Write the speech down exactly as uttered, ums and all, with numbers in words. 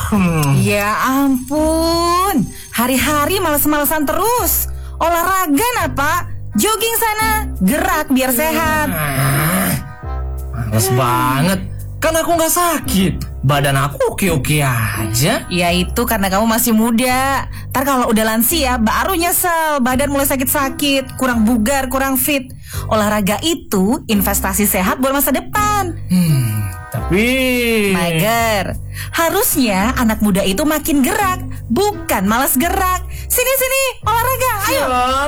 Hmm. Ya ampun, hari-hari males-malesan terus. Olahraga nah Pak, jogging sana, gerak biar sehat. Ah, males hmm. banget, kan aku gak sakit. Badan aku oke-oke aja. Ya itu karena kamu masih muda. Ntar kalau udah lansia baru nyesel, badan mulai sakit-sakit, kurang bugar, kurang fit. Olahraga itu investasi sehat buat masa depan. Hmm, tapi Mager, harusnya anak muda itu makin gerak, bukan malas gerak. Sini-sini, olahraga, ayo. Ya,